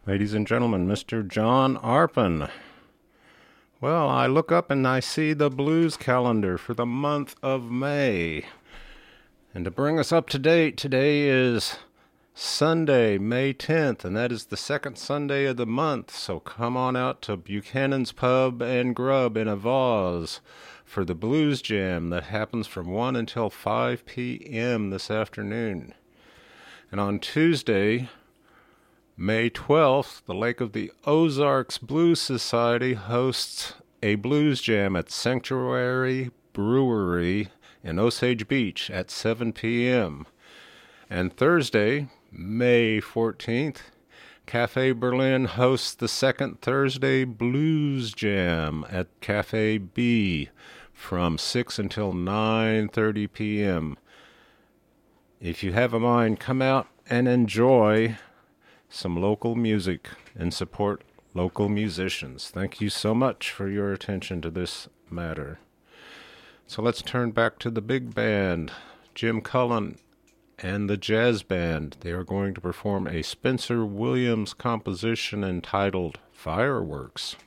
Ladies and gentlemen, Mr. John Arpin. Well, I look up and I see the blues calendar for the month of May. And to bring us up to date, today is Sunday, May 10th, and that is the second Sunday of the month. So come on out to Buchanan's Pub and Grub in a Vase for the Blues Jam that happens from 1 until 5 p.m. this afternoon. And on Tuesday, May 12th, the Lake of the Ozarks Blues Society hosts a blues jam at Sanctuary Brewery in Osage Beach at 7 p.m. And Thursday, May 14th, Cafe Berlin hosts the second Thursday Blues Jam at Cafe B from 6 until 9:30 p.m. If you have a mind, come out and enjoy some local music and support local musicians. Thank you so much for your attention to this matter. So let's turn back to the big band, Jim Cullen and the jazz band. They are going to perform a Spencer Williams composition entitled Fireworks.